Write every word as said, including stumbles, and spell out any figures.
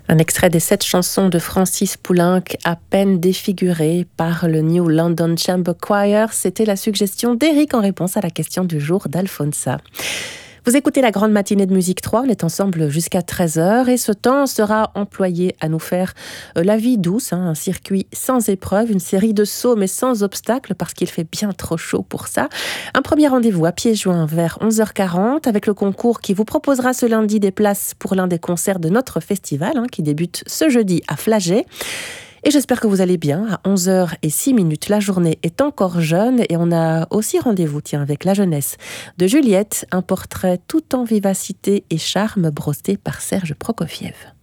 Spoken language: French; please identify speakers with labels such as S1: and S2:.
S1: Un extrait des sept chansons de Francis Poulenc, à peine défigurées par le New London Chamber Choir. C'était la suggestion d'Éric en réponse à la question du jour d'Alfonsa. Vous écoutez la grande matinée de Musique trois, on est ensemble jusqu'à treize heures et ce temps sera employé à nous faire la vie douce, hein, un circuit sans épreuve, une série de sauts mais sans obstacles parce qu'il fait bien trop chaud pour ça. Un premier rendez-vous à pieds joints vers onze heures quarante avec le concours qui vous proposera ce lundi des places pour l'un des concerts de notre festival hein, qui débute ce jeudi à Flagey. Et j'espère que vous allez bien. À onze heures six, la journée est encore jeune et on a aussi rendez-vous tiens, avec la jeunesse de Juliette, un portrait tout en vivacité et charme brossé par Serge Prokofiev.